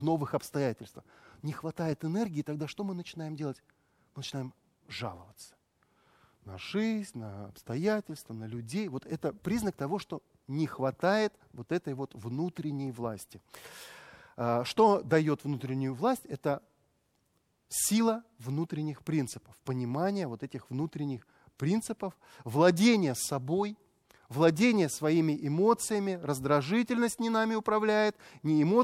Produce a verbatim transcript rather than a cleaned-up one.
новых обстоятельствах. Не хватает энергии, тогда что мы начинаем делать? Мы начинаем жаловаться на жизнь, на обстоятельства, на людей. Вот это признак того, что не хватает вот этой вот внутренней власти. Что дает внутреннюю власть? Это сила внутренних принципов, понимание вот этих внутренних принципов, владение собой, владение своими эмоциями, раздражительность не нами управляет, не эмоции,